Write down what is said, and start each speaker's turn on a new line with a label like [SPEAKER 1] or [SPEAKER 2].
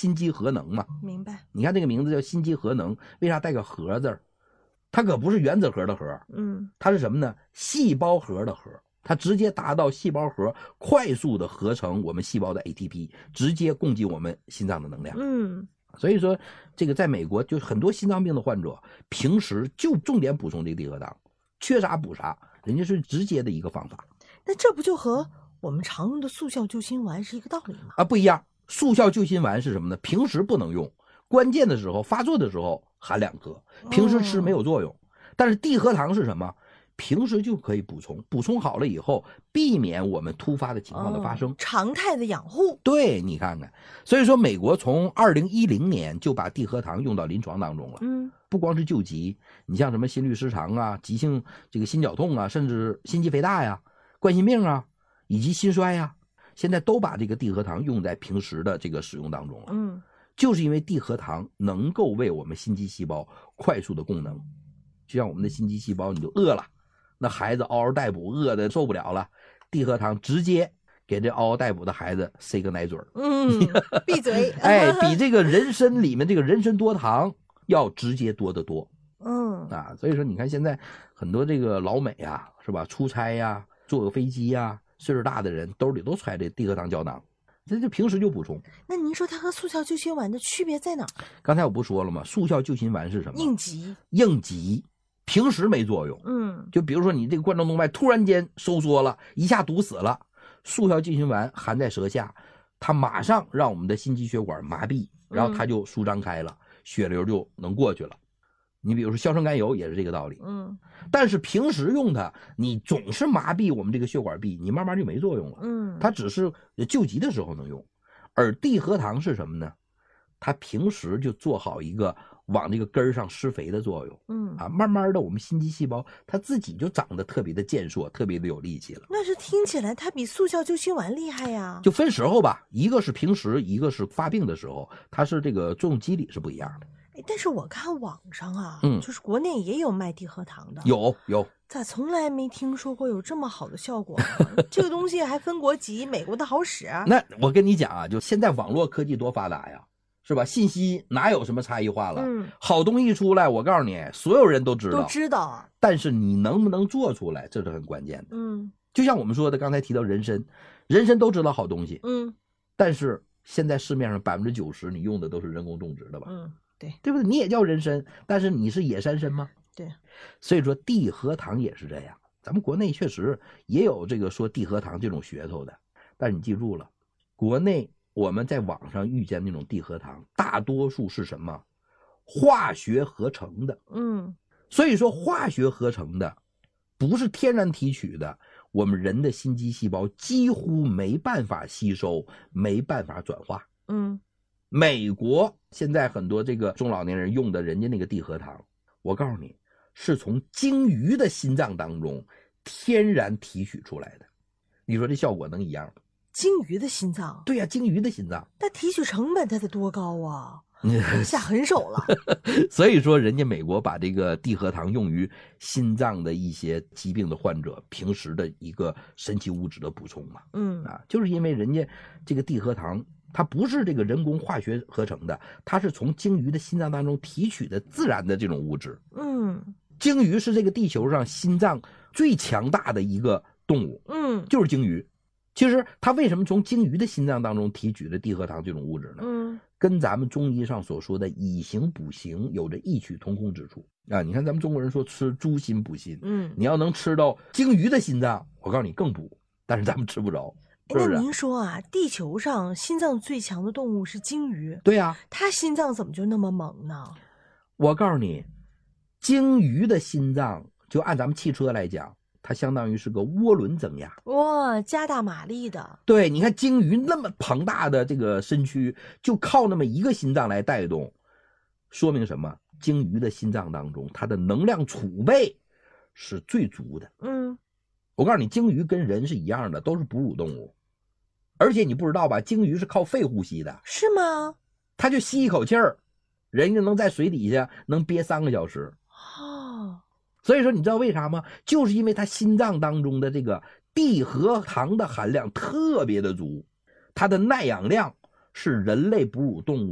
[SPEAKER 1] 心肌核能嘛。
[SPEAKER 2] 明白。
[SPEAKER 1] 你看这个名字叫心肌核能，为啥带个核字儿？它可不是原子核的核，它是什么呢？细胞核的核，它直接达到细胞核快速的合成我们细胞的 ATP， 直接供给我们心脏的能量。所以说这个在美国就很多心脏病的患者平时就重点补充这个地核糖，缺啥补啥，人家是直接的一个方法。
[SPEAKER 2] 那这不就和我们常用的速效救心丸是一个道理吗？
[SPEAKER 1] 啊，不一样。速效救心丸是什么呢？平时不能用，关键的时候发作的时候含2颗，平时吃没有作用。但是地核糖是什么？平时就可以补充，补充好了以后避免我们突发的情况的发生，
[SPEAKER 2] 常态的养护。
[SPEAKER 1] 对，你看看，所以说美国从2010年就把地核糖用到临床当中了。不光是救急，你像什么心律失常啊、急性这个心绞痛啊，甚至心肌肥大呀、冠心病啊，以及心衰呀，现在都把这个地核糖用在平时的这个使用当中了。就是因为地核糖能够为我们心肌细胞快速的供能，就像我们的心肌细胞，你就饿了，那孩子嗷嗷待哺，饿的受不了了，地核糖直接给这嗷嗷待哺的孩子塞个奶嘴儿，
[SPEAKER 2] 闭嘴。
[SPEAKER 1] 哎，比这个人参里面这个人参多糖要直接多得多。所以说你看现在很多这个老美啊，是吧？出差呀，坐个飞机呀，岁数大的人兜里都揣这地核糖胶囊，这就平时就补充。
[SPEAKER 2] 那您说它和速效救心丸的区别在哪儿？
[SPEAKER 1] 刚才我不说了吗？速效救心丸是什么？应急，平时没作用。就比如说你这个冠状动脉突然间收缩了，一下堵死了，速效救心丸含在舌下，它马上让我们的心肌血管麻痹，然后它就舒张开了，血流就能过去了。你比如说硝酸甘油也是这个道理。但是平时用它，你总是麻痹我们这个血管壁，你慢慢就没作用了。它只是救急的时候能用。而地核糖是什么呢？它平时就做好一个往这个根上施肥的作用。慢慢的我们心肌细胞它自己就长得特别的健硕，特别的有力气了。
[SPEAKER 2] 那是听起来它比速效救心丸厉害呀。
[SPEAKER 1] 就分时候吧，一个是平时，一个是发病的时候，它是这个作用机理是不一样的。
[SPEAKER 2] 但是我看网上啊，就是国内也有卖地核糖的。
[SPEAKER 1] 有。
[SPEAKER 2] 咋从来没听说过有这么好的效果呢？这个东西还分国籍，美国的好使。
[SPEAKER 1] 那我跟你讲啊，就现在网络科技多发达呀，是吧？信息哪有什么差异化了？好东西出来，我告诉你，所有人都知道。但是你能不能做出来，这是很关键的。就像我们说的，刚才提到人参，人参都知道好东西。但是现在市面上90%你用的都是人工种植的吧？
[SPEAKER 2] 对
[SPEAKER 1] 不对？你也叫人参，但是你是野山参吗？
[SPEAKER 2] 对。
[SPEAKER 1] 所以说地核糖也是这样，咱们国内确实也有这个说地核糖这种噱头的，但是你记住了，国内我们在网上遇见那种地核糖，大多数是什么？化学合成的。所以说化学合成的不是天然提取的，我们人的心肌细胞几乎没办法吸收，没办法转化。美国现在很多这个中老年人用的人家那个地核糖，我告诉你是从鲸鱼的心脏当中天然提取出来的，你说这效果能一样吗？
[SPEAKER 2] 鲸鱼的心脏？
[SPEAKER 1] 对呀，鲸鱼的心脏，
[SPEAKER 2] 那提取成本它得多高啊？下狠手了。
[SPEAKER 1] 所以说人家美国把这个地核糖用于心脏的一些疾病的患者平时的一个神奇物质的补充嘛。就是因为人家这个地核糖它不是这个人工化学合成的，它是从鲸鱼的心脏当中提取的自然的这种物质。鲸鱼是这个地球上心脏最强大的一个动物。就是鲸鱼。其实它为什么从鲸鱼的心脏当中提取的地核糖这种物质呢？跟咱们中医上所说的以形补形有着异曲同工之处啊！你看咱们中国人说吃猪心补心，你要能吃到鲸鱼的心脏，我告诉你更补，但是咱们吃不着。
[SPEAKER 2] 那您说啊，地球上心脏最强的动物是鲸鱼？
[SPEAKER 1] 对呀。
[SPEAKER 2] 它心脏怎么就那么猛呢？
[SPEAKER 1] 我告诉你，鲸鱼的心脏就按咱们汽车来讲，它相当于是个涡轮增压。
[SPEAKER 2] 哇，加大马力的。
[SPEAKER 1] 对，你看鲸鱼那么庞大的这个身躯，就靠那么一个心脏来带动，说明什么？鲸鱼的心脏当中，它的能量储备是最足的。我告诉你，鲸鱼跟人是一样的，都是哺乳动物，而且你不知道吧，鲸鱼是靠肺呼吸的。
[SPEAKER 2] 是吗？
[SPEAKER 1] 它就吸一口气儿，人家能在水底下能憋3个小时。所以说你知道为啥吗？就是因为它心脏当中的这个地核糖的含量特别的足，它的耐氧量是人类哺乳动物